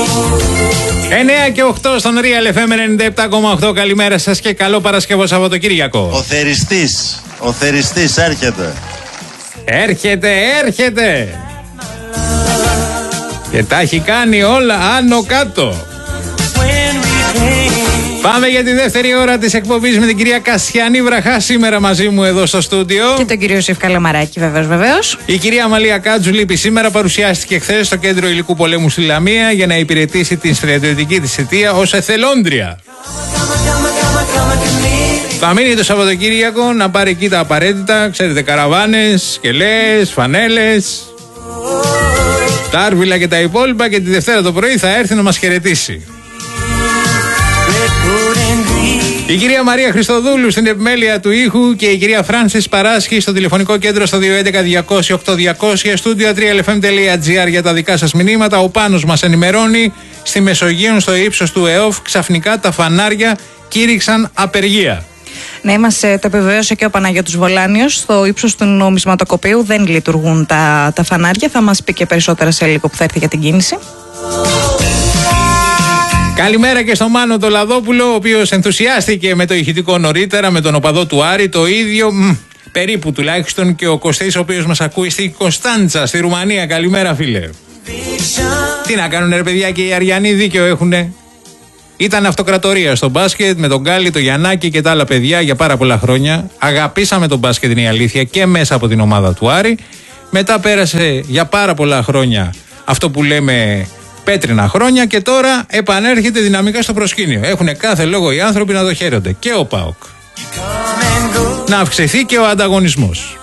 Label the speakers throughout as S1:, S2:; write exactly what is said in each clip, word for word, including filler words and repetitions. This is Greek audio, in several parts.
S1: εννιά και οκτώ στον Real εφ εμ ενενήντα επτά κόμμα οκτώ. Καλημέρα σας και καλό Παρασκευό Σαββατοκύριακο.
S2: Ο θεριστής, ο θεριστής έρχεται.
S1: Έρχεται, έρχεται. Και τα έχει κάνει όλα άνω κάτω. Πάμε για τη δεύτερη ώρα της εκπομπής με την κυρία Κασιανή Βραχά σήμερα μαζί μου εδώ στο στούντιο.
S3: Και τον κύριο Ιωσήφ Καλαμαράκη, βεβαίως, βεβαίως.
S1: Η κυρία Αμαλία Κάτζου λείπει σήμερα, παρουσιάστηκε χθες στο Κέντρο Υλικού Πολέμου στη Λαμία για να υπηρετήσει την στρατιωτική της θητεία ως εθελόντρια. Θα μείνει το Σαββατοκύριακο να πάρει εκεί τα απαραίτητα, ξέρετε, καραβάνες, σκελές, φανέλες, τάρβιλα και τα υπόλοιπα, και τη Δευτέρα το πρωί θα έρθει να μας χαιρετήσει. Η κυρία Μαρία Χριστοδούλου στην επιμέλεια του ήχου και η κυρία Φράνσις Παράσχη στο τηλεφωνικό κέντρο στο δύο έντεκα διακόσια οκτώ διακόσια, στούντιο τρία ελ εφ εμ τελεία τζι άρ για τα δικά σας μηνύματα. Ο Πάνος μας ενημερώνει, στη Μεσογείο στο ύψος του ΕΟΦ ξαφνικά τα φανάρια κήρυξαν απεργία.
S3: Ναι, μας το επιβεβαίωσε και ο Παναγιώτης Βολάνιος. Στο ύψος του νομισματοκοπείου δεν λειτουργούν τα, τα φανάρια. Θα μας πει και περισσότερα σε λίγο που θα έρθει για την κίνηση.
S1: Καλημέρα και στον Μάνο το Λαδόπουλο, ο οποίος ενθουσιάστηκε με το ηχητικό νωρίτερα, με τον οπαδό του Άρη. Το ίδιο, μ, περίπου τουλάχιστον, και ο Κωστής, ο οποίος μας ακούει στη Κωνσταντσα, στη Ρουμανία. Καλημέρα, φίλε. Τι να κάνουν, ρε παιδιά, και οι Αριανοί δίκαιο έχουνε. Ήταν αυτοκρατορία στο μπάσκετ με τον Γκάλι, τον Γιαννάκη και τα άλλα παιδιά για πάρα πολλά χρόνια. Αγαπήσαμε τον μπάσκετ, είναι η αλήθεια, και μέσα από την ομάδα του Άρη. Μετά πέρασε για πάρα πολλά χρόνια αυτό που λέμε πέτρινα χρόνια, και τώρα επανέρχεται δυναμικά στο προσκήνιο. Έχουν κάθε λόγο οι άνθρωποι να το χαίρονται. Και ο ΠΑΟΚ. Να αυξηθεί και ο ανταγωνισμός.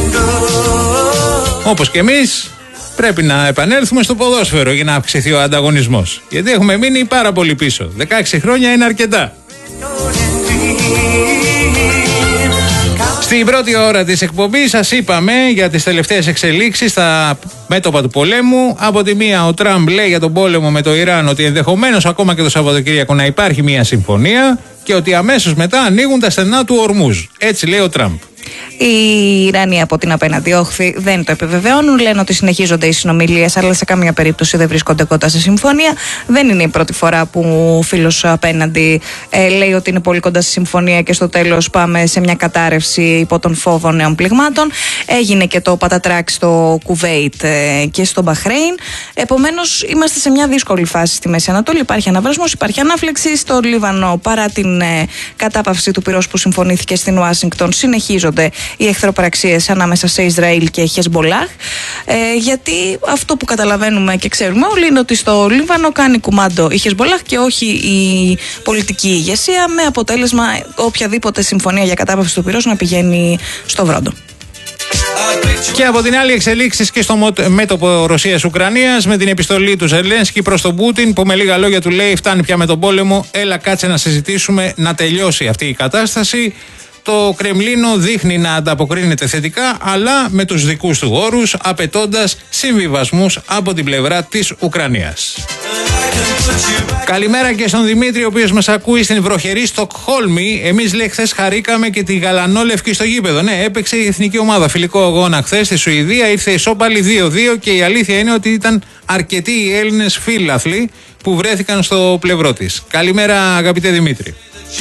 S1: Όπως και εμείς πρέπει να επανέλθουμε στο ποδόσφαιρο για να αυξηθεί ο ανταγωνισμός. Γιατί έχουμε μείνει πάρα πολύ πίσω. δεκαέξι χρόνια είναι αρκετά. Στην πρώτη ώρα της εκπομπής σας είπαμε για τις τελευταίες εξελίξεις στα μέτωπα του πολέμου. Από τη μία ο Τραμπ λέει για τον πόλεμο με το Ιράν ότι ενδεχομένως ακόμα και το Σαββατοκύριακο να υπάρχει μια συμφωνία, και ότι αμέσως μετά ανοίγουν τα στενά του Ορμούζ. Έτσι λέει ο Τραμπ.
S3: Οι Ιρανοί από την απέναντι όχθη δεν το επιβεβαιώνουν. Λένε ότι συνεχίζονται οι συνομιλίες, αλλά σε καμία περίπτωση δεν βρίσκονται κοντά σε συμφωνία. Δεν είναι η πρώτη φορά που ο φίλος απέναντι ε, λέει ότι είναι πολύ κοντά σε συμφωνία και στο τέλος πάμε σε μια κατάρρευση υπό τον φόβο νέων πληγμάτων. Έγινε και το πατατράκ στο Κουβέιτ ε, και στο Μπαχρέιν. Επομένως, είμαστε σε μια δύσκολη φάση στη Μέση Ανατολή. Υπάρχει αναβρασμός, υπάρχει ανάφλεξη. Στο Λίβανο, παρά την ε, κατάπαυση του πυρός που συμφωνήθηκε στην Ουάσιγκτον, συνεχίζονται οι εχθροπραξίες ανάμεσα σε Ισραήλ και Χεσμπολάχ, ε, γιατί αυτό που καταλαβαίνουμε και ξέρουμε όλοι είναι ότι στο Λίβανο κάνει κουμάντο η Χεσμπολάχ και όχι η πολιτική ηγεσία, με αποτέλεσμα οποιαδήποτε συμφωνία για κατάπαυση του πυρός να πηγαίνει στο βρόντο.
S1: Και από την άλλη, εξελίξεις και στο μέτωπο Ρωσίας-Ουκρανίας με την επιστολή του Ζελένσκι προς τον Πούτιν, που με λίγα λόγια του λέει: φτάνει πια με τον πόλεμο, έλα κάτσε να συζητήσουμε να τελειώσει αυτή η κατάσταση. Το Κρεμλίνο δείχνει να ανταποκρίνεται θετικά, αλλά με τους δικούς του όρους, απαιτώντας συμβιβασμούς από την πλευρά της Ουκρανίας. Καλημέρα και στον Δημήτρη, ο οποίος μας ακούει στην βροχερή Στοκχόλμη. Εμείς, λέει, χθες χαρήκαμε και τη γαλανόλευκη στο γήπεδο. Ναι, έπαιξε η εθνική ομάδα φιλικό αγώνα χθες στη Σουηδία, ήρθε ισόπαλη δύο δύο, και η αλήθεια είναι ότι ήταν αρκετοί οι Έλληνες φίλαθλοι που βρέθηκαν στο πλευρό της. Καλημέρα, αγαπητέ Δημήτρη.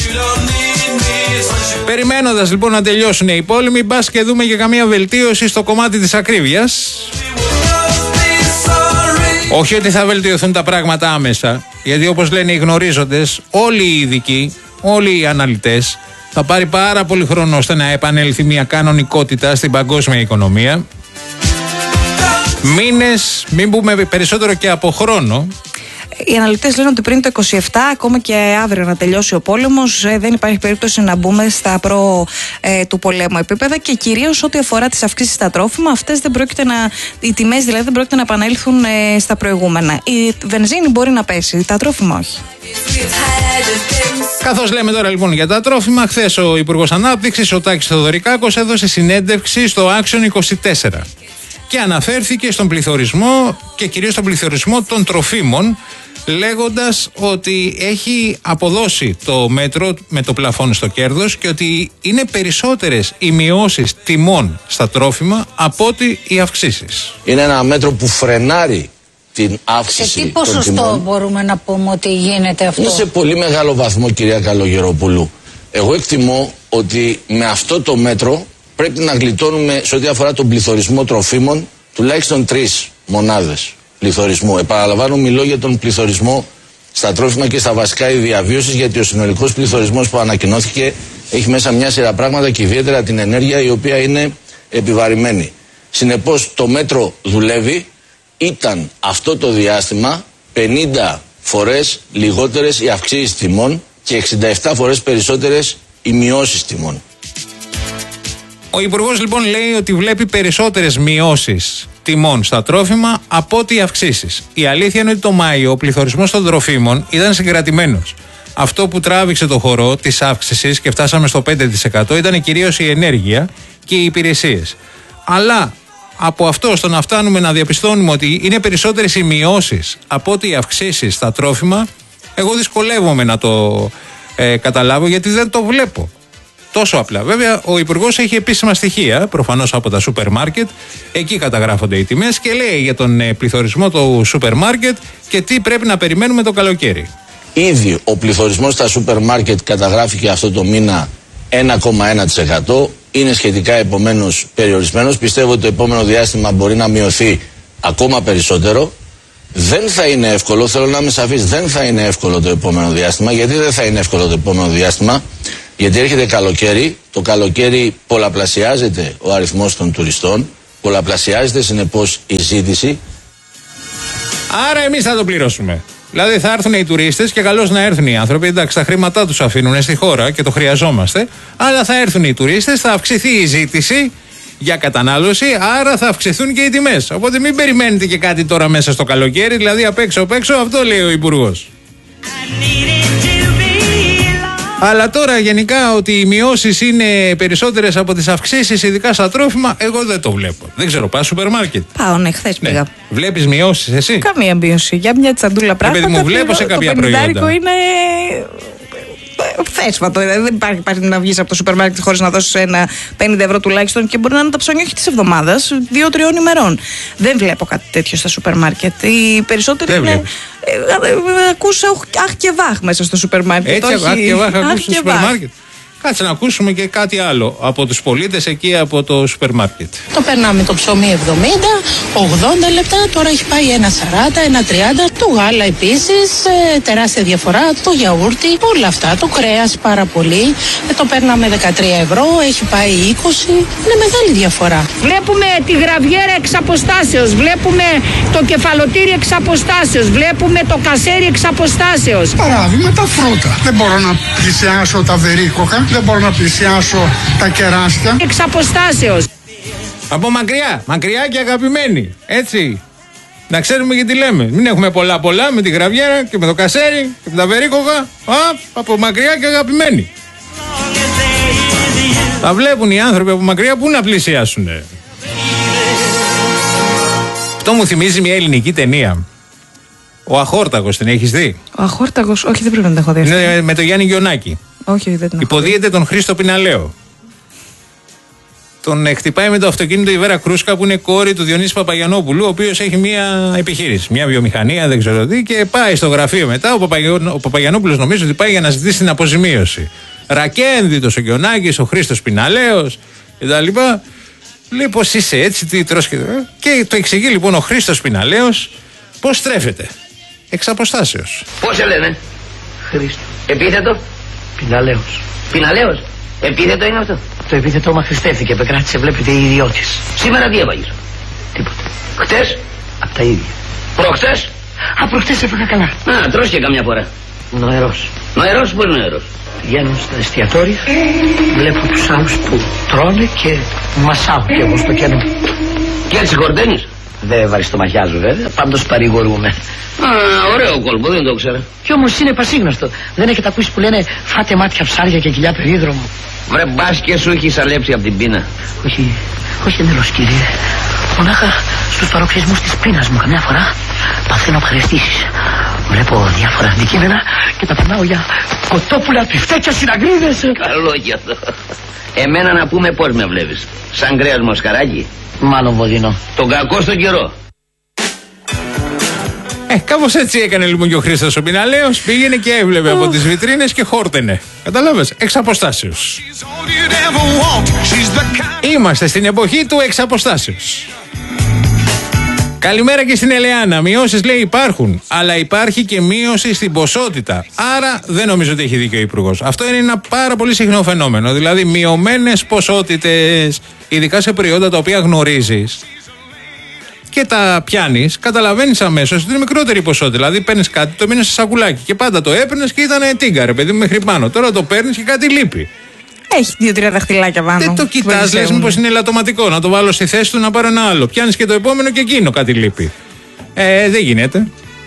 S1: Περιμένοντας λοιπόν να τελειώσουν οι πόλεμοι, μπας και δούμε για καμία βελτίωση στο κομμάτι της ακρίβειας. Όχι ότι θα βελτιωθούν τα πράγματα άμεσα, γιατί όπως λένε οι γνωρίζοντες, όλοι οι ειδικοί, όλοι οι αναλυτές, θα πάρει πάρα πολύ χρόνο ώστε να επανέλθει μια κανονικότητα στην παγκόσμια οικονομία. Μήνες, μην πούμε περισσότερο και από χρόνο.
S3: Οι αναλυτές λένε ότι πριν το είκοσι επτά, ακόμα και αύριο να τελειώσει ο πόλεμος, δεν υπάρχει περίπτωση να μπούμε στα προ ε, του πολέμου επίπεδα, και κυρίως ό,τι αφορά τις αυξήσεις στα τρόφιμα, αυτές δεν πρόκειται να, οι τιμές δηλαδή δεν πρόκειται να επανέλθουν ε, στα προηγούμενα. Η βενζίνη μπορεί να πέσει, τα τρόφιμα όχι.
S1: Καθώς λέμε τώρα λοιπόν για τα τρόφιμα, χθες ο Υπουργός Ανάπτυξης, ο Τάκης Θεοδωρικάκος, έδωσε συνέντευξη στο Action είκοσι τέσσερα και αναφέρθηκε στον πληθωρισμό και κυρίως στον πληθωρισμό των τροφίμων, λέγοντας ότι έχει αποδώσει το μέτρο με το πλαφόν στο κέρδος και ότι είναι περισσότερες οι μειώσεις τιμών στα τρόφιμα από ότι οι αυξήσεις.
S4: Είναι ένα μέτρο που φρενάρει την αύξηση.
S5: Σε τι ποσοστό μπορούμε να πούμε ότι γίνεται αυτό?
S4: Είναι σε πολύ μεγάλο βαθμό, κυρία Καλογεροπούλου. Εγώ εκτιμώ ότι με αυτό το μέτρο πρέπει να γλιτώνουμε σε ό,τι αφορά τον πληθωρισμό τροφίμων τουλάχιστον τρεις μονάδες πληθωρισμού. Επαναλαμβάνω, μιλώ για τον πληθωρισμό στα τρόφιμα και στα βασικά είδη διαβίωσης, γιατί ο συνολικός πληθωρισμός που ανακοινώθηκε έχει μέσα μια σειρά πράγματα και ιδιαίτερα την ενέργεια, η οποία είναι επιβαρημένη. Συνεπώς το μέτρο δουλεύει. Ήταν αυτό το διάστημα πενήντα φορές λιγότερες οι αυξήσεις τιμών και εξήντα επτά φορές περισσότερες οι μειώσεις τιμών.
S1: Ο Υπουργός λοιπόν λέει ότι βλέπει περισσότερες μειώσεις τιμών στα τρόφιμα από ότι αυξήσεις. Η αλήθεια είναι ότι το Μάιο ο πληθωρισμός των τροφίμων ήταν συγκρατημένος. Αυτό που τράβηξε το χορό της αύξησης και φτάσαμε στο πέντε τοις εκατό ήταν κυρίως η ενέργεια και οι υπηρεσίες. Αλλά από αυτό στο να φτάνουμε να διαπιστώνουμε ότι είναι περισσότερες οι μειώσεις από ότι οι αυξήσεις στα τρόφιμα, εγώ δυσκολεύομαι να το ε, καταλάβω, γιατί δεν το βλέπω τόσο απλά. Βέβαια, ο Υπουργός έχει επίσημα στοιχεία, προφανώς από τα σούπερ μάρκετ, εκεί καταγράφονται οι τιμές και λέει για τον ε, πληθωρισμό του σούπερ μάρκετ και τι πρέπει να περιμένουμε το καλοκαίρι.
S4: Ήδη ο πληθωρισμός στα σούπερ μάρκετ καταγράφηκε αυτό το μήνα ένα κόμμα ένα τοις εκατό. Είναι σχετικά επομένως περιορισμένος. Πιστεύω ότι το επόμενο διάστημα μπορεί να μειωθεί ακόμα περισσότερο. Δεν θα είναι εύκολο, θέλω να είμαι σαφής, δεν θα είναι εύκολο το επόμενο διάστημα. Γιατί δεν θα είναι εύκολο το επόμενο διάστημα? Γιατί έρχεται καλοκαίρι, το καλοκαίρι πολλαπλασιάζεται ο αριθμός των τουριστών, πολλαπλασιάζεται συνεπώς η ζήτηση.
S1: Άρα εμείς θα το πληρώσουμε. Δηλαδή θα έρθουν οι τουρίστες και καλώς να έρθουν οι άνθρωποι. Εντάξει, τα χρήματά τους αφήνουν στη χώρα και το χρειαζόμαστε. Αλλά θα έρθουν οι τουρίστες, θα αυξηθεί η ζήτηση για κατανάλωση, άρα θα αυξηθούν και οι τιμές. Οπότε μην περιμένετε και κάτι τώρα μέσα στο καλοκαίρι, δηλαδή απ' έξω απ' έξω, αυτό λέει ο Υπουργός. Αλλά τώρα γενικά ότι οι μειώσεις είναι περισσότερες από τις αυξήσεις, ειδικά στα τρόφιμα, εγώ δεν το βλέπω. Δεν ξέρω, πας σούπερ μάρκετ?
S3: Πάω, ναι, χθες πήγα.
S1: Ναι. Βλέπεις μειώσεις εσύ?
S3: Καμία μείωση. Για μια τσαντούλα πράγματα.
S1: Επειδή μου βλέπω σε κάποια προϊόντα.
S3: Το είναι θέσφατο. Δεν υπάρχει, υπάρχει να βγεις από το σούπερ μάρκετ χωρίς να δώσεις ένα πενήντα ευρώ τουλάχιστον, και μπορεί να είναι τα ψώνια όχι της εβδομάδας, δύο-τριών ημερών. Δεν βλέπω κάτι τέτοιο στα σούπερ μάρκετ. Οι περισσότεροι είναι. Ακούσα αχ και βάχ μέσα στο σούπερ μάρκετ.
S1: Έτσι, αχ και βάχ ακούς στο σούπερ μάρκετ. Κάτσε να ακούσουμε και κάτι άλλο από τους πολίτες εκεί από το σούπερ μάρκετ.
S6: Το περνάμε το ψωμί εβδομήντα, ογδόντα λεπτά, τώρα έχει πάει ένα σαράντα, ένα τριάντα. Το γάλα επίσης, ε, τεράστια διαφορά. Το γιαούρτι, όλα αυτά. Το κρέας πάρα πολύ. Ε, το παίρναμε δεκατρία ευρώ, έχει πάει είκοσι. Είναι μεγάλη διαφορά.
S7: Βλέπουμε τη γραβιέρα εξ αποστάσεως, βλέπουμε το κεφαλοτήρι εξ αποστάσεως, βλέπουμε το κασέρι εξ αποστάσεως.
S8: Παράδειγμα, τα φρούτα. Δεν μπορώ να πλησιάσω τα βερίκοκα. Δεν μπορώ να πλησιάσω τα κεράσια.
S7: Εξ αποστάσεως.
S1: Από μακριά, μακριά και αγαπημένοι. Έτσι. Να ξέρουμε γιατί λέμε. Μην έχουμε πολλά πολλά με τη γραβιέρα και με το κασέρι και με τα βερίκοκα. Α, από μακριά και αγαπημένοι. Τα βλέπουν οι άνθρωποι από μακριά, που να πλησιάσουν. Αυτό μου θυμίζει μια ελληνική ταινία. Ο Αχόρταγος, την έχεις δει?
S3: Ο Αχόρταγος, όχι, δεν πρέπει να την έχω δει.
S1: Είναι με τον Γιάννη Γιονάκη.
S3: Όχι, δεν την έχω.
S1: Υποδίεται τον Χρήστο Πιναλέο. Τον χτυπάει με το αυτοκίνητο η Βέρα Κρούσκα, που είναι κόρη του Διονύση Παπαγιανόπουλου, ο οποίος έχει μια επιχείρηση, μια βιομηχανία, δεν ξέρω τι, και πάει στο γραφείο μετά. Ο, Παπαγιο... ο Παπαγιανόπουλος νομίζω ότι πάει για να ζητήσει την αποζημίωση. Ρακένδυτος ο Γιονάκης, ο Χρήστος Πιναλέος κτλ. Λέει πως είσαι έτσι, τι τρως και... και το εξηγεί λοιπόν ο Χρήστος Πιναλέος πως στρέφεται. Εξ αποστάσεως.
S9: Πώς σε λένε? Χρήστο. Επίθετο? Πιναλέος. Πιναλέος. Επίθετο είναι αυτό? Το επίθετο μα χρηστεύτηκε, επεκράτησε, βλέπετε, η ιδιώτης. Σήμερα τι έβαγες? Τίποτα. Χτες? Απ' τα ίδια. Προχτές? Α, προχτές έφαγα καλά. Α, τρως και καμιά φορά. Νοερός. Νοερός, πώς νοερός? Πηγαίνω στα εστιατόρια, βλέπω τους άλλους που τρώνε και μασάω και εγώ στο κένο. Και έτσι χορταίνεις? Δεν βαριστομαχιάζω βέβαια, πάντως παρηγορούμε. Α, ωραίο κόλπο, δεν το ξέρα. Κι όμως είναι πασίγνωστο. Δεν έχετε ακούσει που λένε φάτε μάτια ψάρια και κοιλιά περίδρομο? Βρε, μπας και σου έχει σαλέψει από την πείνα. Όχι, όχι εντελώς κύριε. Μονάχα στους παροξισμούς της πείνας μου καμιά φορά παθαίνω ευχαριστήσεις. Βλέπω διάφορα αντικείμενα και τα περνάω για κοτόπουλα, πιφτέκια, συναγκρίδες. Καλό κι αυτό. Εμένα να πούμε πώς με βλέπεις? Σαν κρέας μοσχαράκι? Μάλλον βοδινό. Τον κακό στον καιρό.
S1: Ε, κάπως έτσι έκανε λοιπόν και ο Χρήστος ο Πιναλέος. Πήγαινε και έβλεπε από τις βιτρίνες και χόρτενε. Καταλάβες, εξ αποστάσεως. Είμαστε στην εποχή του εξ αποστάσεως. Καλημέρα και στην Ελεάνα. Μειώσεις λέει υπάρχουν, αλλά υπάρχει και μείωση στην ποσότητα. Άρα δεν νομίζω ότι έχει δίκιο ο Υπουργός. Αυτό είναι ένα πάρα πολύ συχνό φαινόμενο. Δηλαδή, μειωμένες ποσότητες, ειδικά σε προϊόντα τα οποία γνωρίζεις και τα πιάνεις, καταλαβαίνεις αμέσως ότι είναι μικρότερη ποσότητα. Δηλαδή, παίρνεις κάτι, το μείνεις σε σακουλάκι και πάντα το έπαιρνες και ήταν τίγκα, ρε παιδί μου, μέχρι πάνω. Τώρα το παίρνεις και κάτι λείπει.
S3: Έχει δύο-τρία δαχτυλάκια πάνω.
S1: Δεν το κοιτάς, λες μήπως είναι ελαττωματικό. Να το βάλω στη θέση του να πάρω ένα άλλο. Πιάνεις και το επόμενο και εκείνο κάτι λείπει. Ε, δεν γίνεται.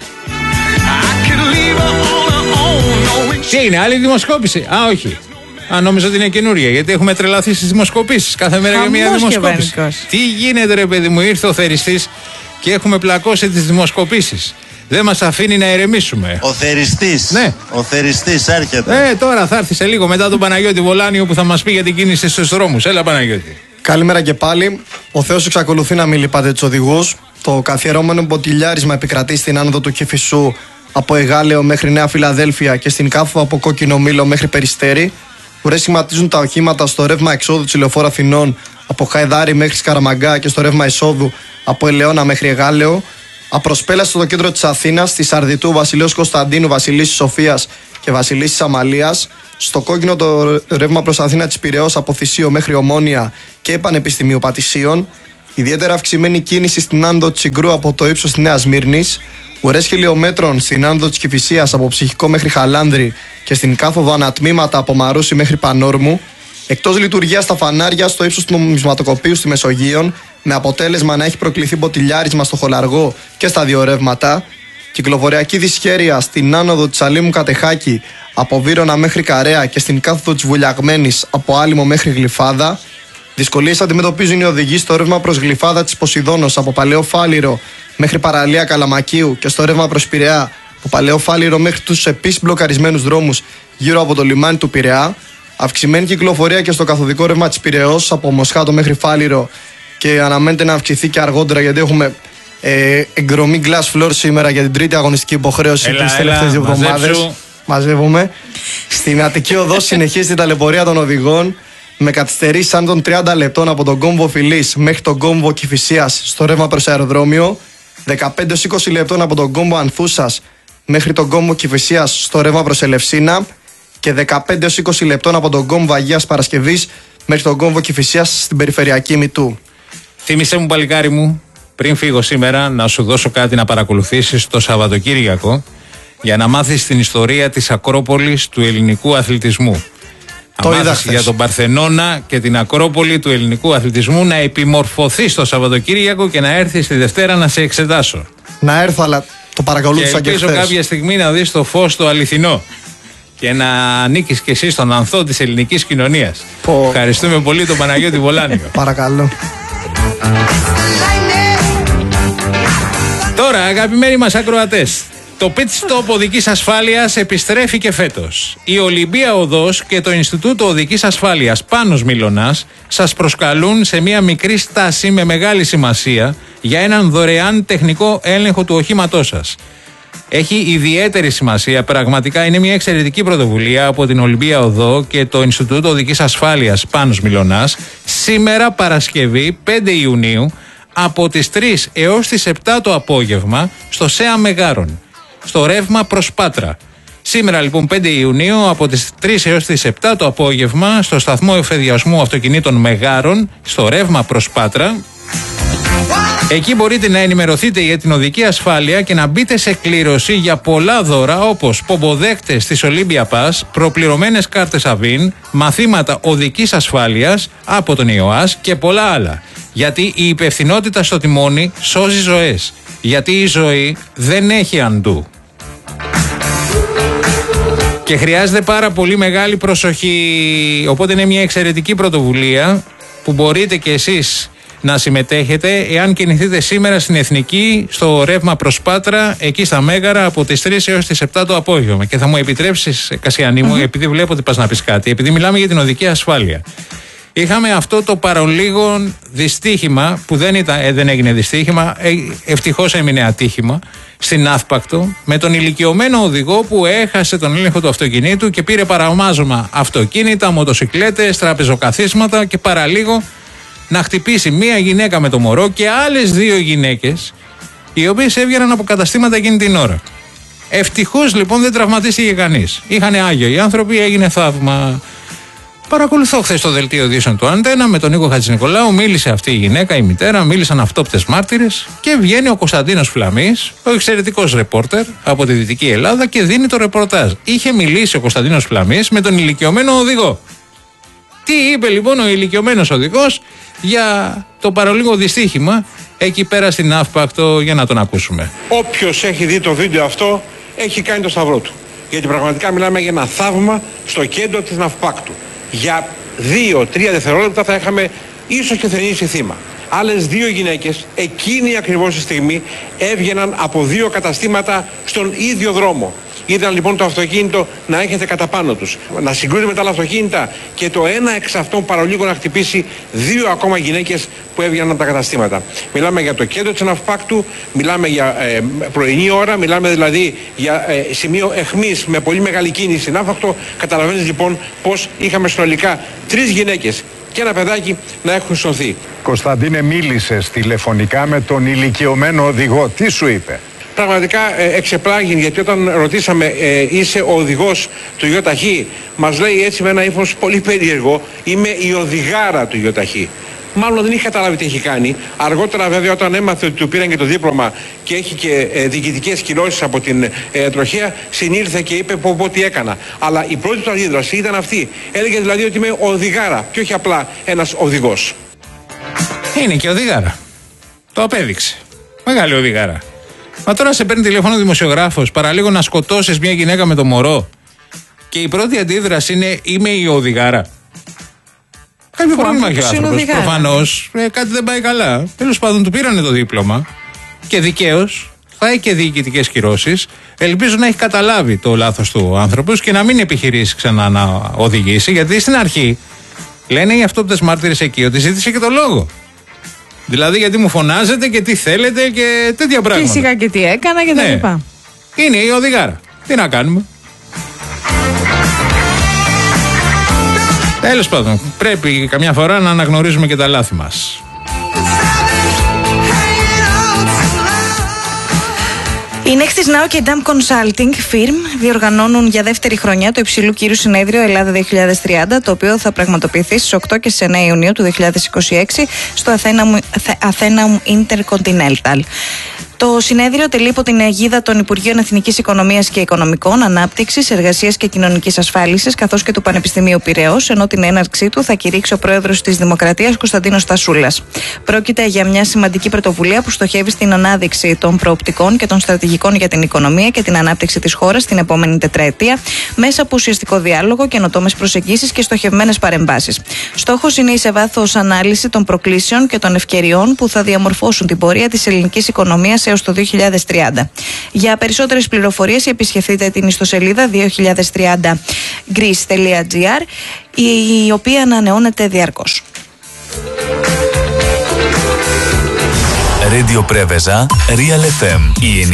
S1: Τι είναι, άλλη δημοσκόπηση? Α, όχι. Α, νόμιζα ότι είναι καινούρια, γιατί έχουμε τρελαθεί στις δημοσκοπήσεις. Κάθε μέρα για μια δημοσκόπηση. Τι γίνεται, ρε παιδί μου, ήρθε ο θεριστής και έχουμε πλακώσει τις δημοσκοπήσεις. Δεν μας αφήνει να ηρεμήσουμε.
S2: Ο θεριστής.
S1: Ναι.
S2: Ο θεριστής έρχεται.
S1: Ε, τώρα θα έρθει σε λίγο μετά τον Παναγιώτη Βολάνιο που θα μας πει για την κίνηση στους δρόμους. Έλα, Παναγιώτη.
S10: Καλημέρα και πάλι. Ο Θεός εξακολουθεί να μην λυπάται τους οδηγούς. Το καθιερώμενο μποτιλιάρισμα επικρατεί στην άνοδο του Κηφισού από Εγάλεο μέχρι Νέα Φιλαδέλφια και στην Κάφο από Κόκκινο Μήλο μέχρι Περιστέρι. Ουρές σχηματίζουν τα οχήματα στο ρεύμα εξόδου της Λεωφόρου Αθηνών από Χαϊδάρι μέχρι Σκαραμαγκά και στο ρεύμα εισόδου από Ελαιώνα μέχρι Εγάλεο. Απροσπέλαση στο κέντρο της Αθήνας, στη Σαρδιτού, Βασιλέως Κωνσταντίνου, Βασιλίσσης Σοφίας και Βασιλίσσης Αμαλίας. Στο κόκκινο το ρεύμα προς Αθήνα της Πειραιώς από Θησίο μέχρι Ομόνια και Πανεπιστημίου Πατησίων. Ιδιαίτερα αυξημένη κίνηση στην άνοδο της Συγκρού από το ύψος της Νέας Μύρνης. Ουρές χιλιόμετρων στην άνοδο της Κηφισίας από Ψυχικό μέχρι Χαλάνδρη και στην κάθοδο ανατμήματα από Μαρούσι μέχρι Πανόρμου. Εκτός λειτουργίας τα φανάρια στο ύψος του νομισματοκοπείου στη Μεσογείων, με αποτέλεσμα να έχει προκληθεί μποτιλιάρισμα στο Χολαργό και στα δύο ρεύματα. Κυκλοφοριακή δυσχέρεια στην άνοδο της Αλήμου Κατεχάκη από Βύρωνα μέχρι Καρέα και στην κάθοδο της Βουλιαγμένης από Άλυμο μέχρι Γλυφάδα. Δυσκολίες αντιμετωπίζουν οι οδηγοί στο ρεύμα προς Γλυφάδα της Ποσειδώνος από Παλαιό Φάληρο μέχρι Παραλία Καλαμακίου και στο ρεύμα προς Πειραιά από Παλαιό Φάληρο μέχρι τους επίσης μπλοκαρισμένους δρόμους γύρω από το λιμάνι του Πειραιά. Αυξημένη κυκλοφορία και στο καθοδικό ρεύμα της Πειραιώς από Μοσχάτο μέχρι Φάληρο και αναμένεται να αυξηθεί και αργότερα γιατί έχουμε ε, εγκρομή glass floor σήμερα για την τρίτη αγωνιστική υποχρέωση τις τελευταίες δύο εβδομάδες. Μαζεύουμε. Στην Αττική Οδό συνεχίζεται η ταλαιπωρία των οδηγών με καθυστερήσεις σαν των τριάντα λεπτών από τον κόμβο Φιλής μέχρι τον κόμβο Κηφισίας στο ρεύμα προς αεροδρόμιο, δεκαπέντε έως είκοσι λεπτών από τον κόμβο Ανθούσας μέχρι τον κόμβο Κηφισίας στο ρεύμα προς Ελευσίνα και δεκαπέντε έως είκοσι λεπτών από τον κόμβο Αγίας Παρασκευής μέχρι τον κόμβο Κηφισίας στην περιφερειακή Μητού.
S1: Θύμισε μου, παλικάρι μου, πριν φύγω σήμερα, να σου δώσω κάτι να παρακολουθήσεις το Σαββατοκύριακο για να μάθεις την ιστορία της Ακρόπολης του ελληνικού αθλητισμού.
S10: Το
S1: να μάθεις για τον Παρθενώνα και την Ακρόπολη του ελληνικού αθλητισμού, να επιμορφωθείς το Σαββατοκύριακο και να έρθεις τη Δευτέρα να σε εξετάσω.
S10: Να έρθω, αλλά το παρακολούθησα και,
S1: και ελπίζω κάποια στιγμή να δεις το φως το αληθινό και να ανήκεις κι εσύ στον ανθό της ελληνικής κοινωνίας. Πω. Ευχαριστούμε πολύ τον Παναγιώτη Βολάνιο.
S10: Παρακαλώ.
S1: Τώρα, αγαπημένοι μας ακροατές, το pit stop οδικής ασφάλειας επιστρέφει και φέτος. Η Ολυμπία Οδός και το Ινστιτούτο Οδικής Ασφάλειας Πάνος Μιλωνάς σας προσκαλούν σε μια μικρή στάση με μεγάλη σημασία για έναν δωρεάν τεχνικό έλεγχο του οχήματός σας. Έχει ιδιαίτερη σημασία, πραγματικά είναι μια εξαιρετική πρωτοβουλία από την Ολυμπία Οδό και το Ινστιτούτο Οδικής Ασφάλειας Πάνος Μιλωνάς σήμερα Παρασκευή πέντε Ιουνίου από τις τρεις έως τις επτά το απόγευμα στο ΣΕΑ Μεγάρων, στο ρεύμα προς Πάτρα. Σήμερα λοιπόν πέντε Ιουνίου από τις τρεις έως τις επτά το απόγευμα στο σταθμό εφεδιασμού αυτοκινήτων Μεγάρων, στο ρεύμα προς Πάτρα. Εκεί μπορείτε να ενημερωθείτε για την οδική ασφάλεια και να μπείτε σε κλήρωση για πολλά δώρα όπως πομποδέκτες της Olympia Pass, προπληρωμένες κάρτες Αβίν, μαθήματα οδικής ασφάλειας από τον ΙΟΑΣ και πολλά άλλα. Γιατί η υπευθυνότητα στο τιμόνι σώζει ζωές. Γιατί η ζωή δεν έχει αντού. Και χρειάζεται πάρα πολύ μεγάλη προσοχή. Οπότε είναι μια εξαιρετική πρωτοβουλία που μπορείτε κι εσείς να συμμετέχετε εάν κινηθείτε σήμερα στην Εθνική στο ρεύμα προς Πάτρα, εκεί στα Μέγαρα από τις τρεις έως τις επτά το απόγευμα. Και θα μου επιτρέψεις, Κασιανή μου, mm-hmm. επειδή βλέπω ότι πας να πεις κάτι, επειδή μιλάμε για την οδική ασφάλεια. είχαμε αυτό το παρολίγο δυστύχημα που δεν, ήταν, ε, δεν έγινε δυστύχημα, ε, ευτυχώς έμεινε ατύχημα στην Αύπακτο με τον ηλικιωμένο οδηγό που έχασε τον έλεγχο του αυτοκινήτου και πήρε παραμάζωμα αυτοκίνητα, μοτοσικλέτες, τραπεζοκαθίσματα και παραλίγο να χτυπήσει μία γυναίκα με το μωρό και άλλες δύο γυναίκες οι οποίες έβγαιναν από καταστήματα εκείνη την ώρα. Ευτυχώς λοιπόν δεν τραυματίστηκε κανείς. Είχανε άγιο οι άνθρωποι, έγινε θαύμα. Παρακολουθώ χθες το δελτίο ειδήσεων του Αντένα με τον Νίκο Χατζηνικολάου. Μίλησε αυτή η γυναίκα, η μητέρα, μίλησαν αυτόπτες μάρτυρες και βγαίνει ο Κωνσταντίνος Φλαμής, ο εξαιρετικός ρεπόρτερ από τη Δυτική Ελλάδα και δίνει το ρεπορτάζ. Είχε μιλήσει ο Κωνσταντίνος Φλαμής με τον ηλικιωμένο οδηγό. Τι είπε λοιπόν ο ηλικιωμένος οδηγός για το παρολίγο δυστύχημα εκεί πέρα στην Αύπακτο, για να τον ακούσουμε.
S11: Όποιος έχει δει το βίντεο αυτό έχει κάνει το σταυρό του. Γιατί πραγματικά μιλάμε για ένα θαύμα στο κέντρο της Αύπακτου. Για δύο τρία δευτερόλεπτα θα είχαμε ίσως και θρηνήσει θύμα. Άλλες δύο γυναίκες εκείνη ακριβώς τη στιγμή έβγαιναν από δύο καταστήματα στον ίδιο δρόμο. Είδαν λοιπόν το αυτοκίνητο να έχετε κατά πάνω τους, να συγκρούεται με τα άλλα αυτοκίνητα και το ένα εξ αυτών παρολίγο να χτυπήσει δύο ακόμα γυναίκες που έβγαιναν από τα καταστήματα. Μιλάμε για το κέντρο της Αυπάκτου, μιλάμε για ε, πρωινή ώρα, μιλάμε δηλαδή για ε, σημείο αιχμής με πολύ μεγάλη κίνηση στην Αύπακτο. Καταλαβαίνεις λοιπόν πως είχαμε συνολικά τρεις γυναίκες και ένα παιδάκι να έχουν σωθεί.
S12: Κωνσταντίνε, μίλησες τηλεφωνικά με τον ηλικιωμένο οδηγό. Τι σου είπε?
S11: Πραγματικά ε, εξεπλάγει, γιατί όταν ρωτήσαμε ε, είσαι ο οδηγός του ΙΟΤΑΧΗ, μας λέει έτσι με ένα ύφος πολύ περίεργο, είμαι η οδηγάρα του ΙΟΤΑΧΗ. Μάλλον δεν είχε καταλάβει τι έχει κάνει. Αργότερα βέβαια όταν έμαθε ότι του πήραν και το δίπλωμα και έχει και ε, διοικητικές κυρώσεις από την ε, τροχέα, συνήλθε και είπε πω πω τι έκανα. Αλλά η πρώτη του αντίδραση ήταν αυτή. Έλεγε δηλαδή ότι είμαι οδηγάρα και όχι απλά ένας οδηγός.
S1: Είναι και οδηγάρα. Το απέδειξε. Μεγάλη οδηγάρα. Μα τώρα σε παίρνει τηλέφωνο δημοσιογράφος, παραλίγο να σκοτώσεις μια γυναίκα με το μωρό και η πρώτη αντίδραση είναι είμαι η οδηγάρα. Κάποιο πρόβλημα έχει ο άνθρωπος. Προφανώς ε, κάτι δεν πάει καλά. Τέλος πάντων, του πήρανε το δίπλωμα και δικαίως θα έχει και διοικητικές κυρώσεις. Ελπίζω να έχει καταλάβει το λάθος του ο άνθρωπος και να μην επιχειρήσει ξανά να οδηγήσει, γιατί στην αρχή λένε οι αυτόπτες μάρτυρες εκεί ότι ζήτησε και το λόγο. Δηλαδή γιατί μου φωνάζετε και τι θέλετε και τέτοια πράγματα.
S3: Και σιγά και τι έκανα και τα
S1: ναι.
S3: λοιπά.
S1: Είναι η οδηγάρα. Τι να κάνουμε. Τέλος πάντων, πρέπει καμιά φορά να αναγνωρίζουμε και τα λάθη μας.
S3: Η Nextis Now και η Dam Consulting Firm διοργανώνουν για δεύτερη χρονιά το υψηλού κύρου συνέδριο Ελλάδα δύο χιλιάδες τριάντα, το οποίο θα πραγματοποιηθεί στις οκτώ και στις εννέα Ιουνίου του δύο χιλιάδες είκοσι έξι στο Athenaeum Intercontinental. Το συνέδριο τελεί υπό την αιγίδα των Υπουργείων Εθνικής Οικονομίας και Οικονομικών, Ανάπτυξης, Εργασίας και Κοινωνικής Ασφάλισης, καθώς και του Πανεπιστημίου Πειραιώς, ενώ την έναρξή του θα κηρύξει ο Πρόεδρος της Δημοκρατίας Κωνσταντίνος Στασούλας. Πρόκειται για μια σημαντική πρωτοβουλία που στοχεύει στην ανάδειξη των προοπτικών και των στρατηγικών για την οικονομία και την ανάπτυξη της χώρας την επόμενη τετραετία, μέσα από ουσιαστικό διάλογο, καινοτόμες προσεγγίσεις και στοχευμένες παρεμβάσεις. Στόχος είναι η σε βάθος ανάλυση των προκλήσεων και των ευκαιριών που θα διαμορφώσουν την πορεία της ελληνικής οικονομίας έως το δύο χιλιάδες τριάντα. Για περισσότερες πληροφορίες επισκεφτείτε την ιστοσελίδα δύο χιλιάδες τριάντα greece τελεία gr, η οποία ανανεώνεται διαρκώς.
S13: Radio Preveza, Real εφ εμ.